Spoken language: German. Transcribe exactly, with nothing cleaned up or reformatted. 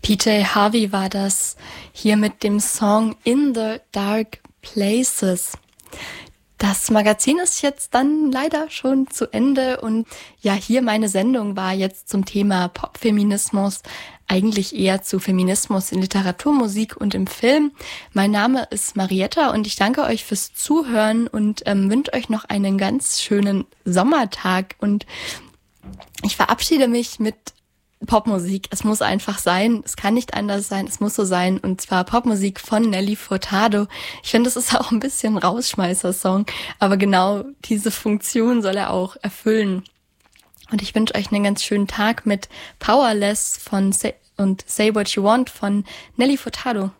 P J Harvey war das hier mit dem Song In the Dark Places. Das Magazin ist jetzt dann leider schon zu Ende und ja, hier meine Sendung war jetzt zum Thema Popfeminismus, eigentlich eher zu Feminismus in Literatur, Musik und im Film. Mein Name ist Marietta und ich danke euch fürs Zuhören und ähm, wünsche euch noch einen ganz schönen Sommertag und ich verabschiede mich mit Popmusik. Es muss einfach sein. Es kann nicht anders sein. Es muss so sein. Und zwar Popmusik von Nelly Furtado. Ich finde, es ist auch ein bisschen ein Rausschmeißer-Song. Aber genau diese Funktion soll er auch erfüllen. Und ich wünsche euch einen ganz schönen Tag mit Powerless von Say und Say What You Want von Nelly Furtado.